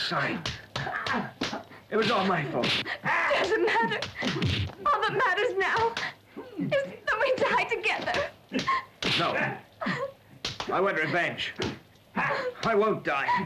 Sorry. It was all my fault. Doesn't matter. All that matters now is that we die together. No. I want revenge. I won't die.